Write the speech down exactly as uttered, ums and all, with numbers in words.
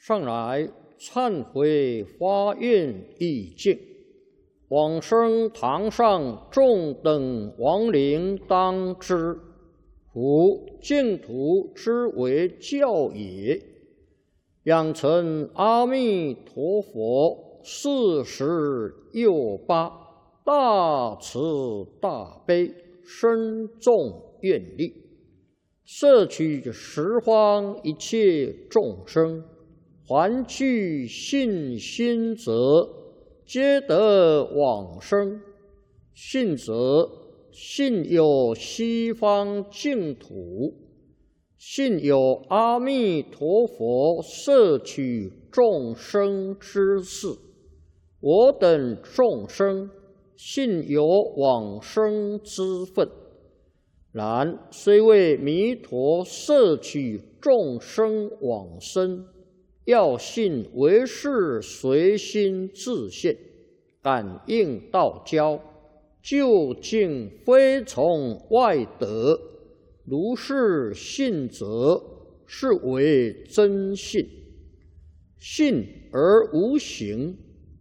上来忏悔发愿意境，往生堂上众等亡灵当知，夫净土之为教也。养成阿弥陀佛四十又八大慈大悲深重愿力，摄取十方一切众生，还具信心者，皆得往生。信则信有西方净土，信有阿弥陀佛摄取众生之事。我等众生信有往生之分，然虽为弥陀摄取众生往生，要信唯是随心自现，感应道交，究竟非从外得。如是信则，是为真信。信而无行，